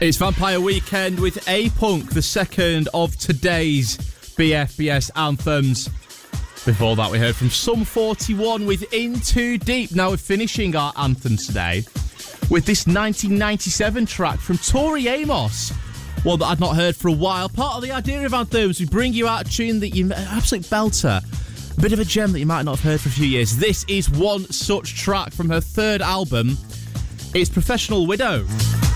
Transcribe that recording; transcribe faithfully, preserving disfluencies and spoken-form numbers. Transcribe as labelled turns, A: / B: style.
A: It's Vampire Weekend with A-Punk, the second of today's B F B S anthems. Before that, we heard from Sum forty-one with In Too Deep. Now we're finishing our anthems today with this nineteen ninety-seven track from Tori Amos. One that I'd not heard for a while. Part of the idea of anthems, we bring you out a tune that you an absolute belter. A bit of a gem that you might not have heard for a few years. This is one such track from her third album. It's Professional Widow.